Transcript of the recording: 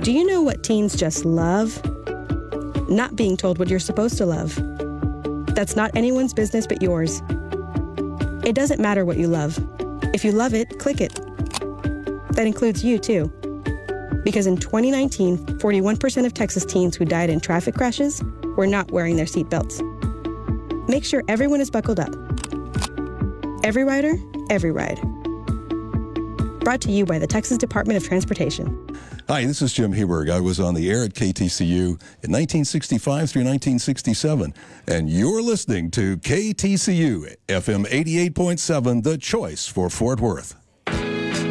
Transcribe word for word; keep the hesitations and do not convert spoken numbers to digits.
Do you know what teens just love? Not being told what you're supposed to love. That's not anyone's business but yours. It doesn't matter what you love. If you love it, click it. That includes you, too. Because in twenty nineteen, forty-one percent of Texas teens who died in traffic crashes were not wearing their seatbelts. Make sure everyone is buckled up. Every rider, every ride. Brought to you by the Texas Department of Transportation. Hi, this is Jim Heberg. I was on the air at K T C U in nineteen sixty-five through nineteen sixty-seven, and you're listening to K T C U, F M eighty-eight point seven, The Choice for Fort Worth.